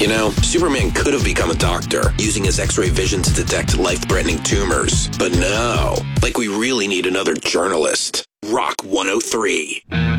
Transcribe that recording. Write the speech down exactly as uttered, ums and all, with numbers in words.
You know, Superman could have become a doctor, using his X-ray vision to detect life-threatening tumors. But no, like we really need another journalist. Rock one oh three.